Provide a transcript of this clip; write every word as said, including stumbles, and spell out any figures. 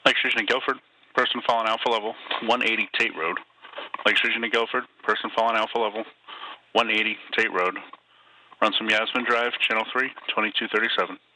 Lake Station and Guilford, person fallen alpha level, one eighty Tate Road. Lake Station and Guilford, person fallen alpha level, one eighty Tate Road. Runs from Yasmin Drive, Channel three, twenty-two thirty-seven.